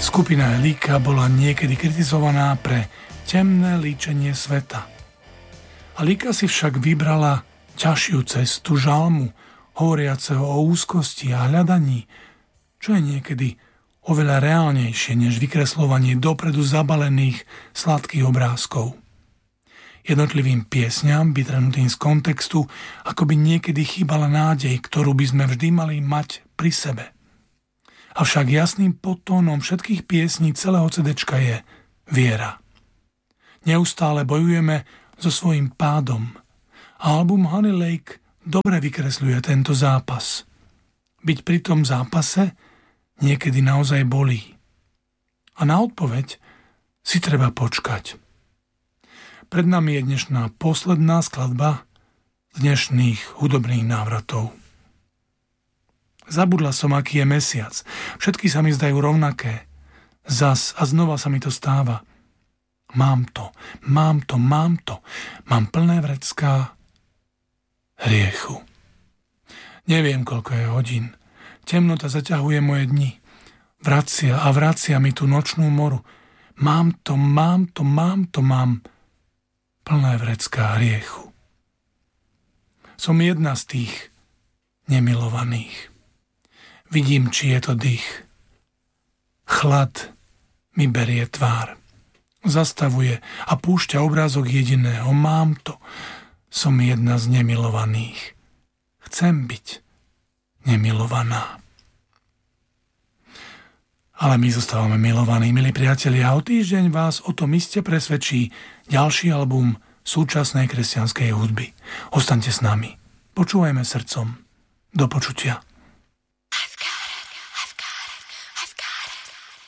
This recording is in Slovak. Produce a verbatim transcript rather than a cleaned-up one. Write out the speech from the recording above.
Skupina Líka bola niekedy kritizovaná pre temné líčenie sveta. A Líka si však vybrala ťažšiu cestu žalmu, hovoriaceho o úzkosti a hľadaní, čo je niekedy oveľa reálnejšie než vykresľovanie dopredu zabalených sladkých obrázkov. Jednotlivým piesňam, vytrhnutým z kontextu, ako by niekedy chýbala nádej, ktorú by sme vždy mali mať pri sebe. Avšak jasným podtónom všetkých piesní celého cédéčka je viera. Neustále bojujeme so svojím pádom. A album Honey Lake dobre vykresľuje tento zápas. Byť pri tom zápase niekedy naozaj bolí. A na odpoveď si treba počkať. Pred nami je dnešná posledná skladba dnešných hudobných návratov. Zabudla som, aký je mesiac. Všetky sa mi zdajú rovnaké. Zas a znova sa mi to stáva. Mám to, mám to, mám to. Mám plné vrecká hriechu. Neviem, koľko je hodín. Temnota zaťahuje moje dni. Vracia a vracia mi tú nočnú moru. Mám to, mám to, mám to, mám plné vrecká hriechu. Som jedna z tých nemilovaných. Vidím, či je to dých. Chlad mi berie tvár. Zastavuje a púšťa obrázok jediného. Mám to. Som jedna z nemilovaných. Chcem byť nemilovaná. Ale my zostávame milovaní, milí priatelia, a o týždeň vás o tom iste presvedčí ďalší album súčasnej kresťanskej hudby. Ostaňte s nami. Počúvajme srdcom. Do počutia.